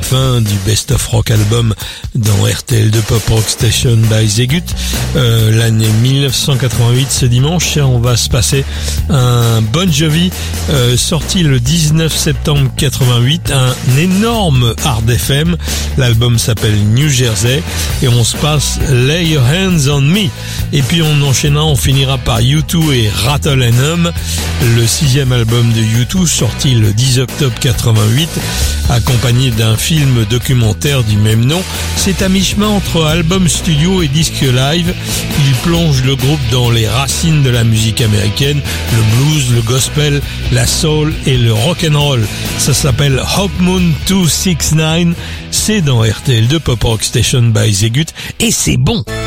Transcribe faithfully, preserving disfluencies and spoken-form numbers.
fin du Best of Rock album dans R T L deux Pop Rock Station by Zegut. Euh, l'année mille neuf cent quatre-vingt-huit, ce dimanche, on va se passer un Bon Jovi euh, sorti le dix-neuf septembre quatre-vingt-huit, un énorme hard F M. L'album s'appelle New Jersey et on se passe Lay Your Hands on Me. Et puis on enchaînera, on finira par U deux et Rattle and Hum, le sixième album de U deux sorti le dix octobre quatre-vingt-huit, accompagné d'un film documentaire du même nom. C'est à mi-chemin entre album studio et disque live. Il plonge le groupe dans les racines de la musique américaine, le blues, le gospel, la soul et le rock'n'roll. Ça s'appelle Hawk Moon deux cent soixante-dix-neuf. C'est dans R T L deux Pop Rock Station by Zegut et c'est bon.